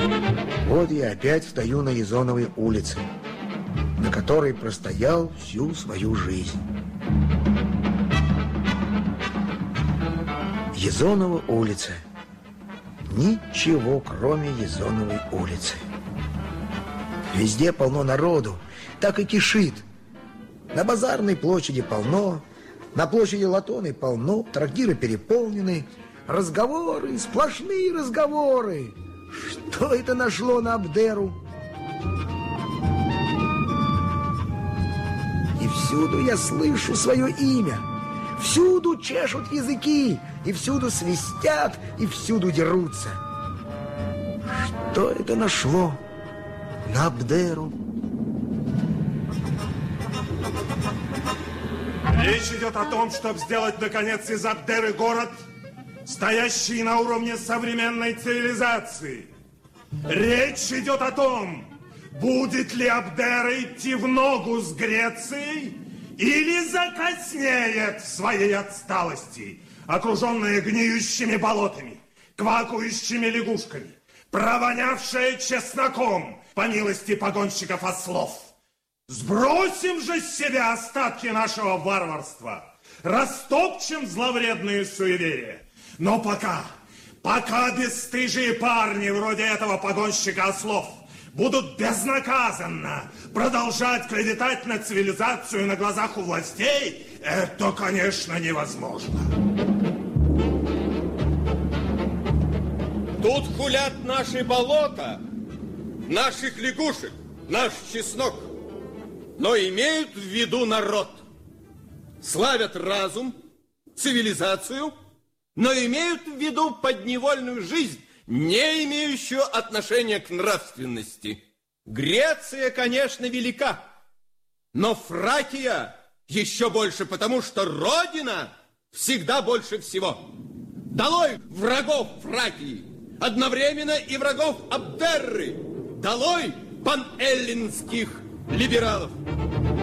Вот я опять стою на Язоновой улице, на которой простоял всю свою жизнь. Язонова улица. Ничего, кроме Язоновой улицы. Везде полно народу, так и кишит. На Базарной площади полно, на площади Латоны полно, трактиры переполнены, разговоры, сплошные разговоры. Что это нашло на Абдеру? И всюду я слышу свое имя. Всюду чешут языки, и всюду свистят, и всюду дерутся. Что это нашло на Абдеру? Речь идет о том, чтобы сделать, наконец, из Абдеры город, стоящий на уровне современной цивилизации. Речь идет о том, будет ли Абдера идти в ногу с Грецией или закоснеет в своей отсталости, окруженная гниющими болотами, квакающими лягушками, провонявшая чесноком, по милости погонщиков ослов. Сбросим же с себя остатки нашего варварства, растопчем зловредные суеверия. Но пока бесстыжие парни вроде этого погонщика ослов будут безнаказанно продолжать клеветать на цивилизацию на глазах у властей, это, конечно, невозможно. Тут хулят наши болота, наших лягушек, наш чеснок. Но имеют в виду народ. Славят разум, цивилизацию, но имеют в виду подневольную жизнь, не имеющую отношения к нравственности. Греция, конечно, велика, но Фракия еще больше, потому что Родина всегда больше всего. Долой врагов Фракии, одновременно и врагов Абдерры. Долой панэллинских либералов.